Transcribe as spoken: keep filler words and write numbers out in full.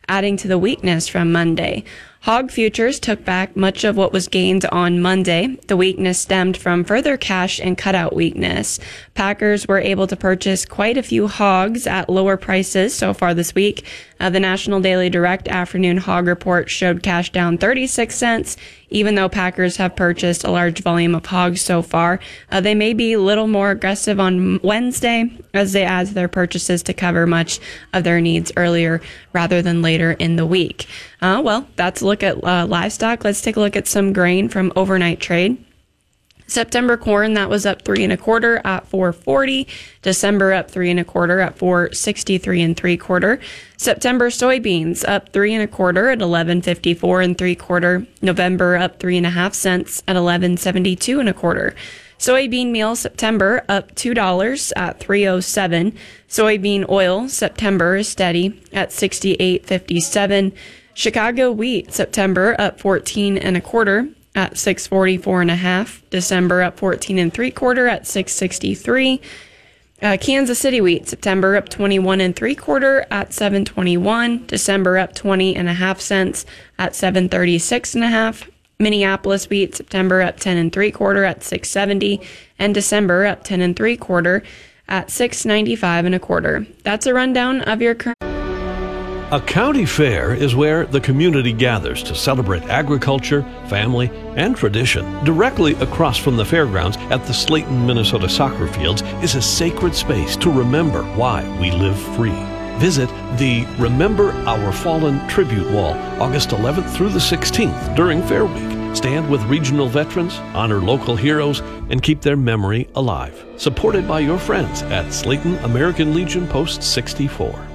adding to the weakness from Monday. Hog futures took back much of what was gained on Monday. The weakness stemmed from further cash and cutout weakness. Packers were able to purchase quite a few hogs at lower prices so far this week. Uh, the National Daily Direct afternoon hog report showed cash down thirty-six cents. Even though Packers have purchased a large volume of hogs so far, uh, they may be a little more aggressive on Wednesday as they add to their purchases to cover much of their needs earlier rather than later in the week. Uh, well, that's a look at uh, livestock. Let's take a look at some grain from overnight trade. September corn, that was up three and a quarter at four forty. December up three and a quarter at four sixty-three and three quarter. September soybeans up three and a quarter at eleven fifty-four and three quarter. November up three and a half cents at eleven seventy-two and a quarter. Soybean meal September up two dollars at three oh seven. Soybean oil September is steady at sixty-eight fifty-seven. Chicago wheat September up fourteen and a quarter at six forty-four and a half. December up fourteen and three quarter at six sixty-three. Uh, Kansas City wheat September up twenty-one and three quarter at seven twenty-one. December up twenty and a half cents at seven thirty-six and a half. Minneapolis wheat September up ten and three quarter at six seventy, and December up ten and three quarter at six ninety-five and a quarter. That's a rundown of your current. A county fair is where the community gathers to celebrate agriculture, family, and tradition. Directly across from the fairgrounds at the Slayton, Minnesota soccer fields is a sacred space to remember why we live free. Visit the Remember Our Fallen Tribute Wall August eleventh through the sixteenth during Fair Week. Stand with regional veterans, honor local heroes, and keep their memory alive. Supported by your friends at Slayton American Legion Post sixty-four.